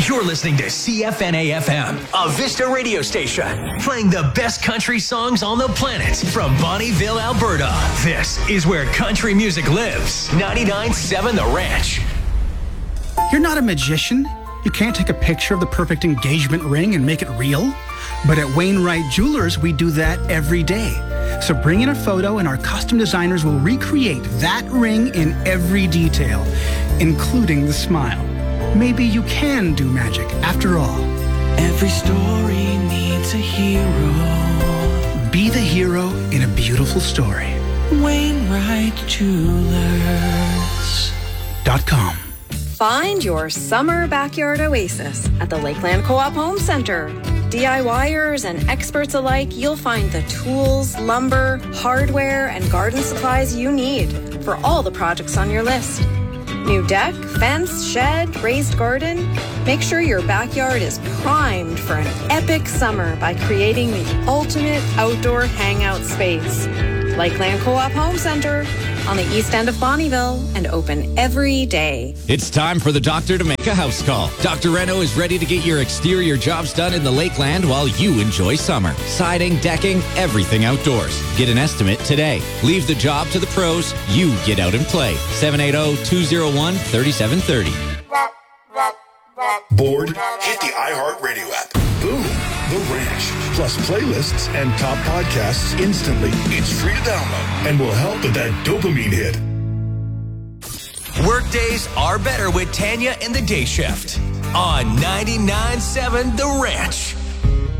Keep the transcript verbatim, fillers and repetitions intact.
You're listening to C F N A F M, a Vista radio station, playing the best country songs on the planet from Bonnyville, Alberta. This is where country music lives. ninety-nine point seven The Ranch. You're not a magician. You can't take a picture of the perfect engagement ring and make it real. But at Wainwright Jewelers, we do that every day. So bring in a photo and our custom designers will recreate that ring in every detail, including the smile. Maybe you can do magic after all. Every story needs a hero. Be the hero in a beautiful story. Wainwright Jewelers dot com. Find your summer backyard oasis at the Lakeland Co-op Home Center. DIYers and experts alike, you'll find the tools, lumber, hardware, and garden supplies you need for all the projects on your list. New deck, fence, shed, raised garden. Make sure your backyard is primed for an epic summer by creating the ultimate outdoor hangout space. Lakeland Co-op Home Center on the east end of Bonnyville and open every day. It's time for the doctor to make a house call. Doctor Reno is ready to get your exterior jobs done in the Lakeland while you enjoy summer. Siding, decking, everything outdoors. Get an estimate today. Leave the job to the pros. You get out and play. seven eight zero, two zero one, three seven three zero. Bored? Hit the iHeartRadio app. Boom. The Ranch. Plus playlists and top podcasts instantly. It's free to download and will help with that dopamine hit. Workdays are better with Tanya and the Day Shift on ninety-nine point seven The Ranch.